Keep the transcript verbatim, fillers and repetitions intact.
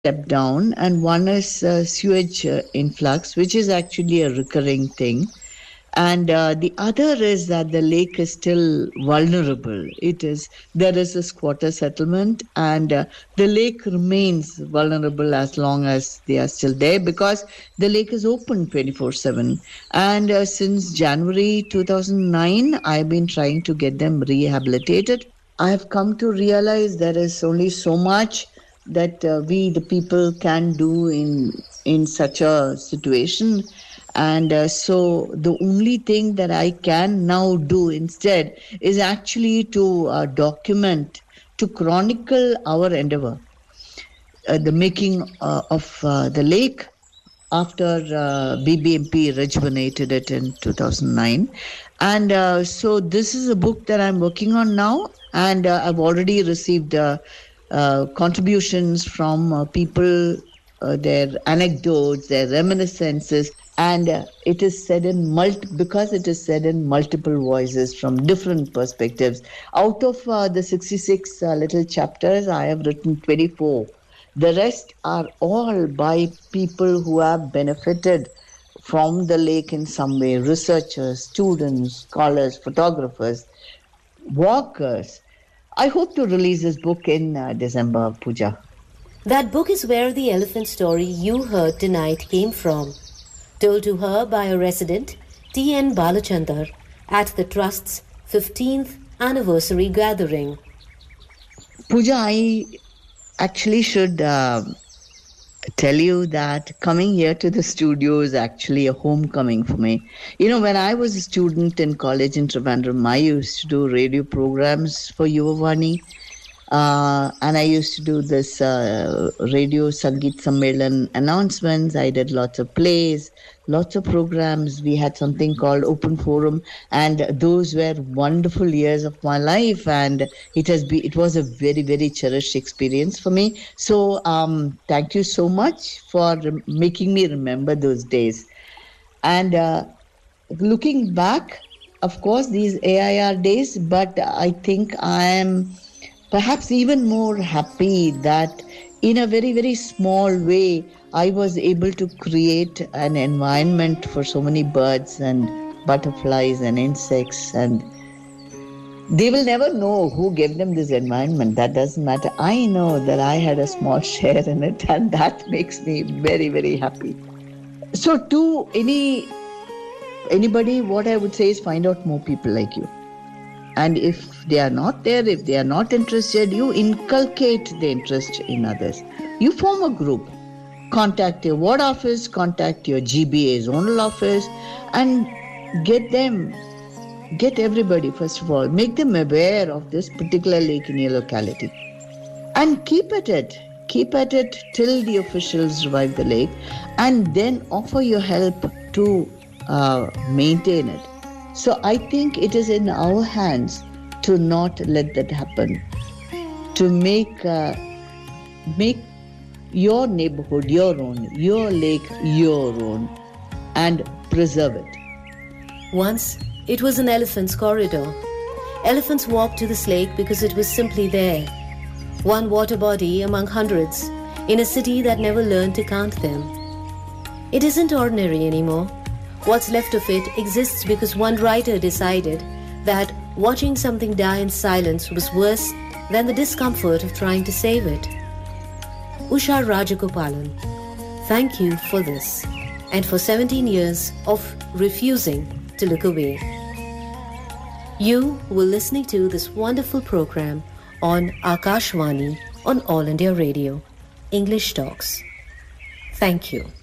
step down, and one is uh, sewage uh, influx, which is actually a recurring thing. And uh, the other is that the lake is still vulnerable. It is There is a squatter settlement, and uh, the lake remains vulnerable as long as they are still there, because the lake is open twenty-four seven. And uh, since January two thousand nine, I've been trying to get them rehabilitated. I have come to realize there is only so much that uh, we, the people, can do in in such a situation. And uh, so the only thing that I can now do instead is actually to uh, document, to chronicle our endeavor, uh, the making uh, of uh, the lake after uh, B B M P rejuvenated it in two thousand nine. And uh, so this is a book that I'm working on now, and uh, I've already received uh, uh, contributions from uh, people, uh, their anecdotes, their reminiscences, and uh, it is said in multi- because it is said in multiple voices from different perspectives. Out of uh, the sixty-six uh, little chapters, I have written twenty-four. The rest are all by people who have benefited from the lake in some way: researchers, students, scholars, photographers, walkers. I hope to release this book in uh, December, Pooja. That book is where the elephant story you heard tonight came from, told to her by a resident, T N Balachandar, at the Trust's fifteenth anniversary gathering. Pooja, I actually should uh, tell you that coming here to the studio is actually a homecoming for me. You know, when I was a student in college in Trivandrum, I used to do radio programs for Yuvavani. Uh, and I used to do this uh, radio Sangeet Sammelan announcements. I did lots of plays, lots of programs. We had something called Open Forum, and those were wonderful years of my life. And it has been, it was a very, very cherished experience for me. So um, thank you so much for rem- making me remember those days. And uh, looking back, of course, these A I R days, but I think I am perhaps even more happy that in a very, very small way, I was able to create an environment for so many birds and butterflies and insects. And they will never know who gave them this environment. That doesn't matter. I know that I had a small share in it, and that makes me very, very happy. So to any anybody, what I would say is find out more people like you. And if they are not there, if they are not interested, you inculcate the interest in others. You form a group. Contact your ward office, contact your G B A zonal office, and get them, get everybody, first of all, make them aware of this particular lake in your locality. And keep at it. Keep at it till the officials revive the lake, and then offer your help to uh, maintain it. So I think it is in our hands to not let that happen, to make uh, make your neighborhood your own, your lake your own, and preserve it. Once, it was an elephant's corridor. Elephants walked to this lake because it was simply there. One water body among hundreds, in a city that never learned to count them. It isn't ordinary anymore. What's left of it exists because one writer decided that watching something die in silence was worse than the discomfort of trying to save it. Usha Rajagopalan, thank you for this and for seventeen years of refusing to look away. You were listening to this wonderful program on Akashvani on All India Radio, English Talks. Thank you.